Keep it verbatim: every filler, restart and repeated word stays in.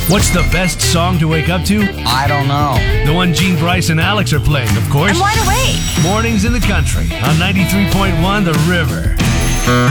What's the best song to wake up to? I don't know. The one Gene, Bryce, and Alex are playing, of course. I'm wide awake. Mornings in the Country on ninety-three point one The River.